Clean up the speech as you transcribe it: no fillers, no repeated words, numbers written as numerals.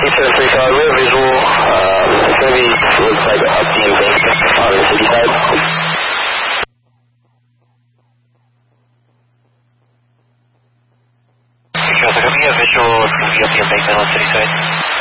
735, we have visual. It's going to be, looks like a team base on the city side. Because we have visual, it's going to be up the embankment on city side.